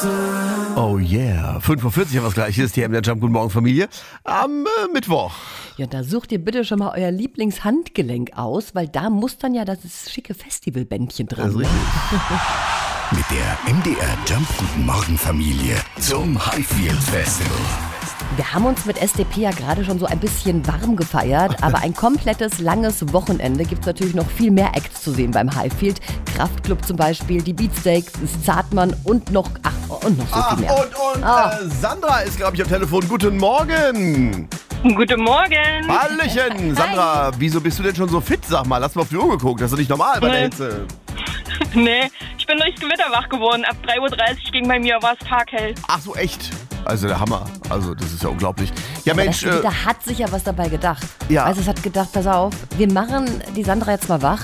Oh yeah, 5:40 Uhr haben wir das Gleiche, ist hier der Jump. Guten Morgen, Familie. Am Mittwoch. Ja, da sucht ihr bitte schon mal euer Lieblingshandgelenk aus, weil da muss dann ja das schicke Festivalbändchen dran. Das ist richtig. Mit der MDR Jump Guten Morgen Familie zum Highfield Festival. Wir haben uns mit SDP ja gerade schon so ein bisschen warm gefeiert, aber ein komplettes, langes Wochenende gibt es natürlich noch viel mehr Acts zu sehen beim Highfield. Kraftklub zum Beispiel, die Beatsteaks, Zartmann und noch so viel mehr. Sandra ist, glaube ich, am Telefon. Guten Morgen. Guten Morgen. Hallöchen. Sandra, wieso bist du denn schon so fit? Sag mal, hast du mal auf die Uhr geguckt? Das ist doch nicht normal bei der Hitze. Nee, ich bin durchs Gewitter wach geworden. Ab 3:30 Uhr ging bei mir, war es taghell. Ach so, echt? Also der Hammer. Also das ist ja unglaublich. Ja, Mensch. Da hat sich ja was dabei gedacht. Ja. Also es hat gedacht, pass auf, wir machen die Sandra jetzt mal wach.